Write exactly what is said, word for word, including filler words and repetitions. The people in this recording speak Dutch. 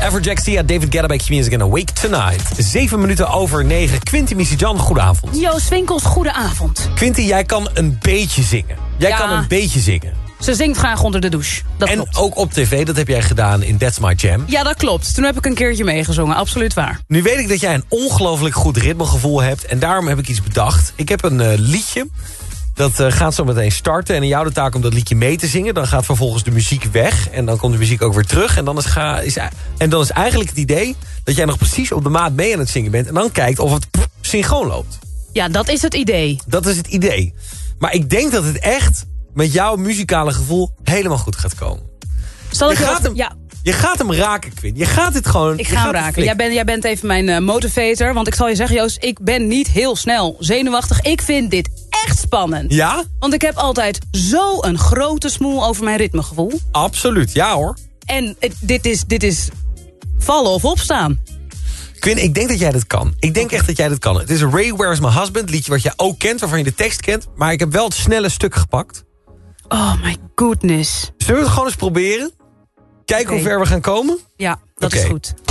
Everjack, Sia, David Guetta bij Q-Music en Awake Tonight. Zeven minuten over negen. Quinty Misijan, goedenavond. Joost Winkels, goedenavond. Quinty, jij kan een beetje zingen. Jij Ja. kan een beetje zingen. Ze zingt graag onder de douche. Dat en klopt. ook op tv, dat heb jij gedaan in That's My Jam. Ja, dat klopt. Toen heb ik een keertje meegezongen, absoluut waar. Nu weet ik dat jij een ongelooflijk goed ritmegevoel hebt. En daarom heb ik iets bedacht. Ik heb een uh, liedje. Dat uh, gaat zo meteen starten. En in jou de taak om dat liedje mee te zingen. Dan gaat vervolgens de muziek weg. En dan komt de muziek ook weer terug. En dan is, ga, is, en dan is eigenlijk het idee dat jij nog precies op de maat mee aan het zingen bent. En dan kijkt of het pff, synchroon loopt. Ja, dat is het idee. Dat is het idee. Maar ik denk dat het echt met jouw muzikale gevoel helemaal goed gaat komen. Zal ik je, je gaat wat- hem, Ja, je gaat hem raken, Quinn. Je gaat dit gewoon... ik je ga hem gaat het raken. Jij, flikken. ben, jij bent even mijn uh, motivator. Want ik zal je zeggen, Joost, ik ben niet heel snel zenuwachtig. Ik vind dit echt spannend. Ja? Want ik heb altijd zo'n grote smoel over mijn ritmegevoel. Absoluut. Ja hoor. En uh, dit, is, dit is vallen of opstaan. Quinn, ik denk dat jij dit kan. Ik denk echt dat jij dit kan. Het is Ray, Where's My Husband, liedje wat je ook kent, waarvan je de tekst kent. Maar ik heb wel het snelle stuk gepakt. Oh my goodness. Zullen we het gewoon eens proberen? Kijken Oké. hoe ver we gaan komen? Ja, dat Oké. is goed.